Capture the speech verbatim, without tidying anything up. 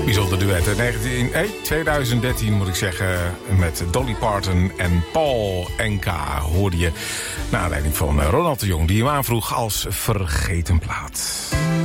Bijzonder duet. negentien, nee, twintig dertien moet ik zeggen. Met Dolly Parton en Paul Enka hoorde je. Naar aanleiding van Ronald de Jong. Die hem aanvroeg als vergeten plaat.